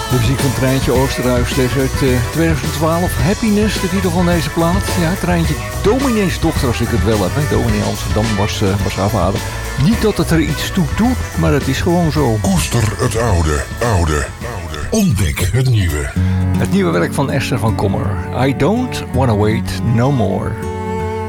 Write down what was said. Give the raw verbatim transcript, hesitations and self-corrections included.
De muziek van Treintje Oosterhuis uit uh, twintig twaalf. Happiness, de titel van deze plaat. Ja, Treintje, dominees dochter als ik het wel heb. Hè. Dominee Amsterdam was, uh, was haar vader. Niet dat het er iets toe doet, maar het is gewoon zo. Koester het oude, oude, oude. Ontdek het nieuwe. Het nieuwe werk van Esther van Kommer. I don't wanna wait no more.